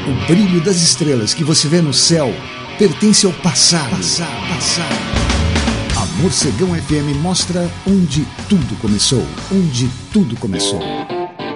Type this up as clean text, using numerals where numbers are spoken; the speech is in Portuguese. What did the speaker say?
O brilho das estrelas que você vê no céu pertence ao passado. A Morcegão FM mostra onde tudo começou.